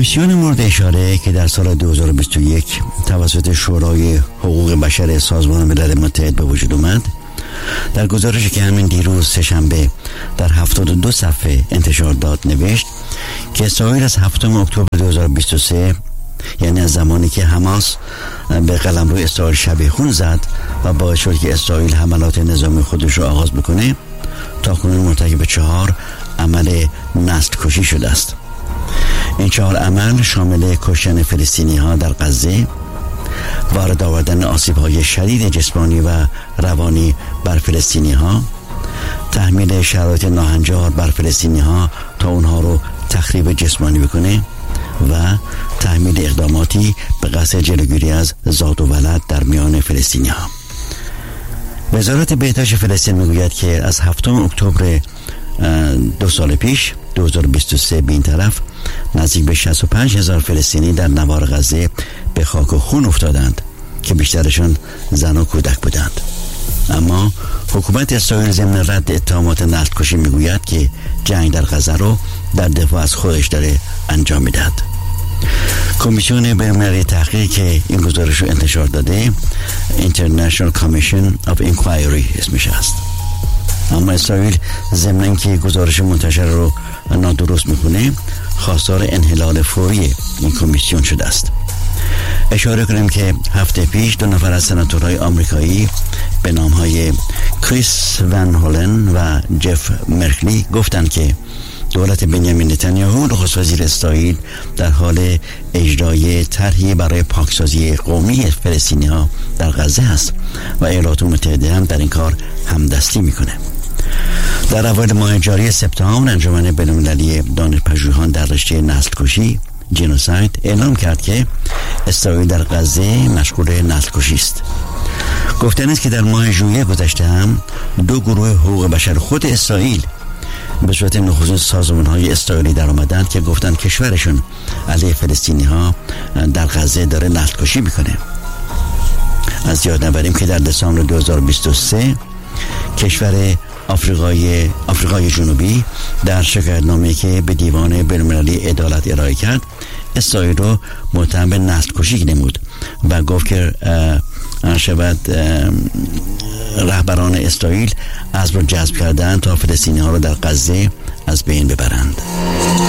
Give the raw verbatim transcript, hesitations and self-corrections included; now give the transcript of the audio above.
کمیسیون مورد اشاره که در سال دو هزار و بیست و یک توسط شورای حقوق بشر سازمان ملل متحد به وجود اومد، در گزارشی که همین دیروز سه‌شنبه در هفتاد و دو صفحه انتشار داد نوشت که اسرائیل از هفتم اکتبر دو هزار و بیست و سه، یعنی از زمانی که حماس به قلمرو اسرائیل شب خون زد و باعث شد که اسرائیل حملات نظامی خودش رو آغاز بکنه، تا کنون مرتکب چهار عمل نسل کشی شده است. این چهار عمل شامل کشتن فلسطینی ها در غزه، وارد آوردن آسیب های شدید جسمانی و روانی بر فلسطینی ها، تحمیل شرایط ناهنجار بر فلسطینی ها تا اونها رو تخریب جسمانی بکنه و تحمیل اقداماتی به قصد جلوگیری از زاد و ولد در میان فلسطینی ها. وزارت بهداشت فلسطین میگوید که از هفتم اکتبر دو سال پیش دو هزار و بیست و سه به این طرف نزدیک به شصت و پنج هزار فلسطینی در نوار غزه به خاک و خون افتادند که بیشترشون زن و کودک بودند. اما حکومت اسرائیل ضمن رد اتهامات نسل کشی میگوید که جنگ در غزه رو در دفاع از خودش داره انجام میدهد. کمیسیون بین‌المللی تحقیقی که این گزارش رو انتشار داده International Commission of Inquiry اسمش است. اما اسرائیل ضمن اینکه گزارش منتشر رو نادرست میکنه، خواستار انحلال فوری این کمیسیون شده است. اشاره کنیم که هفته پیش دو نفر از سناتورهای آمریکایی به نامهای کریس ون هولن و جف مرکلی گفتند که دولت بنیامین نتانیاهو نخست وزیر اسرائیل در حال اجرای طرحی برای پاکسازی قومی فلسطینی‌ها در غزه است و ایالات متحده هم در این کار همدستی میکنه. در اوایل ماه جاری سپتامبر انجمن بین‌المللی دانشپژوهان در رشته نسل کشی جنوساید اعلام کرد که اسرائیل در غزه مشغول نسل کشی است. گفتن است که در ماه ژوئیه گذشته هم دو گروه حقوق بشر خود اسرائیل به صورت نخست سازمان‌های اسرائیلی در آمدند که گفتند کشورشون علیه فلسطینی‌ها در غزه داره نسل کشی میکنه. از یاد نبریم که در دسامبر دو هزار و بیست و سه کشور آفریقای آفریقای جنوبی در شکایتنامه‌ای که به دیوان بین‌المللی عدالت ارائه کرد، اسرائیل رو متهم به نسل کشی نمود و گفت که شاید رهبران اسرائیل عزم رو جذب کردن تا فلسطینی ها رو در غزه از بین ببرند.